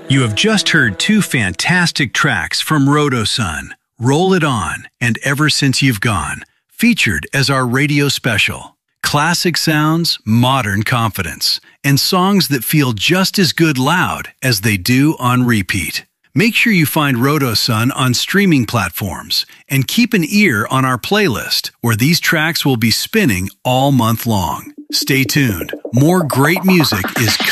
You have just heard two fantastic tracks from Rotosun, Roll It On and Ever Since You've Gone, featured as our radio special. Classic sounds, modern confidence, and songs that feel just as good loud as they do on repeat. Make sure you find Rotosun on streaming platforms and keep an ear on our playlist where these tracks will be spinning all month long. Stay tuned. More great music is